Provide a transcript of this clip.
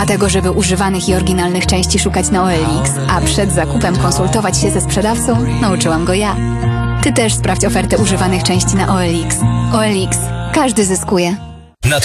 Dlatego, żeby używanych i oryginalnych części szukać na OLX, a przed zakupem konsultować się ze sprzedawcą, nauczyłam go ja. Ty też sprawdź ofertę używanych części na OLX. OLX. Każdy zyskuje.